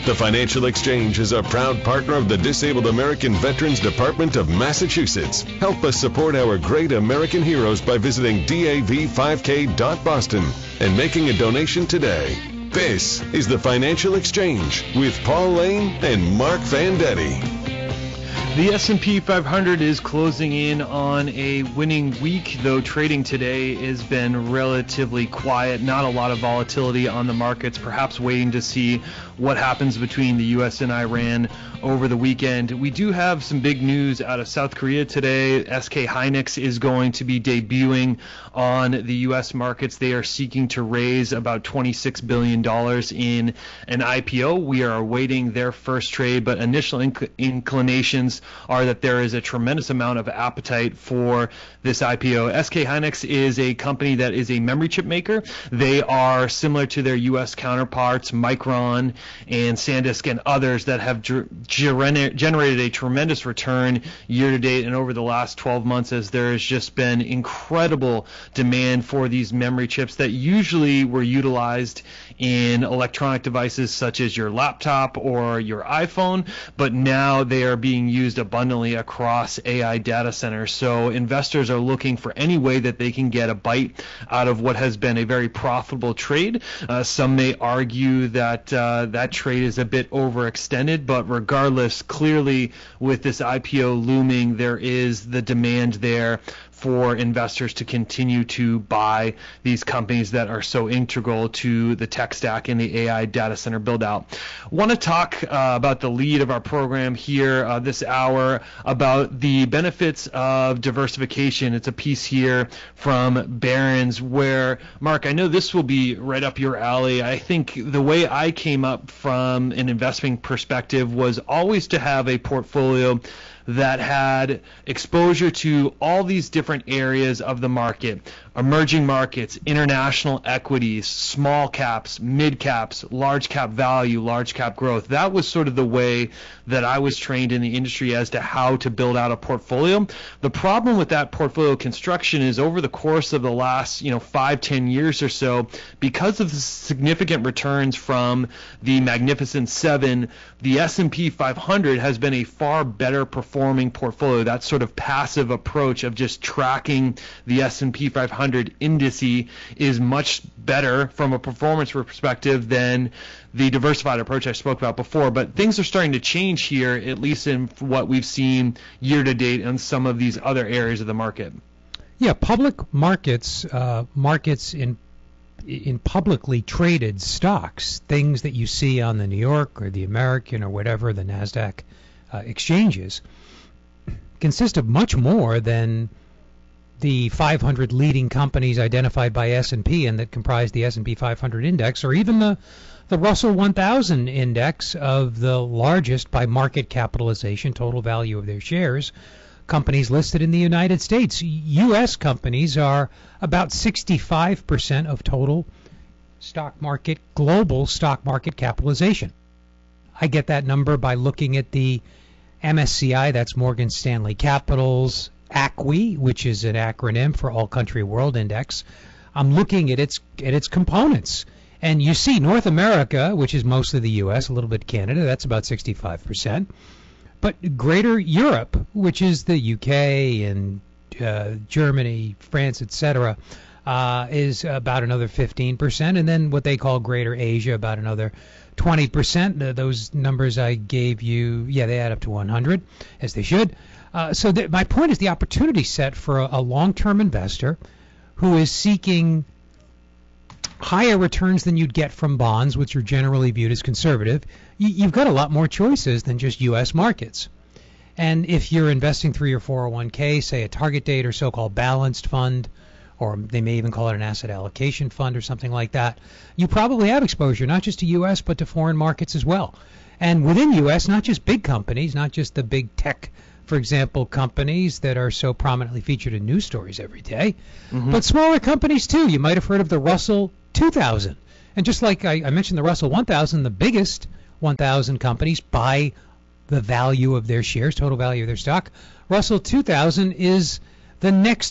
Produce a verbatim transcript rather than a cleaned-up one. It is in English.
The Financial Exchange is a proud partner of the Disabled American Veterans Department of Massachusetts. Help us support our great American heroes by visiting D A V five K dot boston and making a donation today. This is the Financial Exchange with Paul Lane and Mark Vendetti. The S and P five hundred is closing in on a winning week, though trading today has been relatively quiet. Not a lot of volatility on the markets, perhaps waiting to see what happens between the U S and Iran over the weekend. We do have some big news out of South Korea today. S K Hynix is going to be debuting on the U S markets. They are seeking to raise about twenty-six billion dollars in an I P O. We are awaiting their first trade, but initial inc- inclinations are that there is a tremendous amount of appetite for this I P O. S K Hynix is a company that is a memory chip maker. They are similar to their U S counterparts, Micron and SanDisk and others that have ger- gener- generated a tremendous return year to date and over the last twelve months, as there has just been incredible demand for these memory chips that usually were utilized in electronic devices such as your laptop or your iPhone, but now they are being used abundantly across A I data centers. So investors are looking for any way that they can get a bite out of what has been a very profitable trade. Uh, some may argue that uh, that trade is a bit overextended, but regardless, clearly with this I P O looming, there is the demand there for investors to continue to buy these companies that are so integral to the tech stack and the A I data center build out. Want to talk uh, about the lead of our program here uh, this hour about the benefits of diversification. It's a piece here from Barron's where, Mark, I know this will be right up your alley. I think the way I came up from an investing perspective was always to have a portfolio that had exposure to all these different areas of the market: emerging markets, international equities, small caps, mid caps, large cap value, large cap growth. That was sort of the way that I was trained in the industry as to how to build out a portfolio. The problem with that portfolio construction is over the course of the last, you know, five, ten years or so, because of the significant returns from the Magnificent Seven, the S and P five hundred has been a far better performing portfolio. That sort of passive approach of just tracking the S and P five hundred indice is much better from a performance perspective than the diversified approach I spoke about before. But things are starting to change here, at least in what we've seen year to date in some of these other areas of the market. Yeah, public markets, uh, markets in in publicly traded stocks, things that you see on the New York or the American or whatever, the NASDAQ uh, exchanges, consist of much more than the five hundred leading companies identified by S and P and that comprise the S and P five hundred index, or even the the Russell one thousand index of the largest by market capitalization, total value of their shares, companies listed in the United States. U S companies are about sixty-five percent of total stock market, global stock market capitalization. I get that number by looking at the M S C I, that's Morgan Stanley Capital's A C W I, which is an acronym for All Country World Index. I'm looking at its at its components. And you see North America, which is mostly the U S, a little bit Canada, that's about sixty-five percent. But Greater Europe, which is the U K and uh, Germany, France, et cetera, uh, is about another fifteen percent. And then what they call Greater Asia, about another twenty percent. Those numbers I gave you, yeah, they add up to one hundred, as they should. Uh, so th- my point is the opportunity set for a, a long-term investor who is seeking higher returns than you'd get from bonds, which are generally viewed as conservative. You, you've got a lot more choices than just U S markets. And if you're investing through your four oh one k, say a target date or so-called balanced fund, or they may even call it an asset allocation fund or something like that, you probably have exposure not just to U S but to foreign markets as well. And within U S, not just big companies, not just the big tech, for example, companies that are so prominently featured in news stories every day, mm-hmm. but smaller companies too. You might have heard of the Russell two thousand. And just like I, I mentioned the Russell one thousand, the biggest one thousand companies by the value of their shares, total value of their stock, Russell two thousand is the next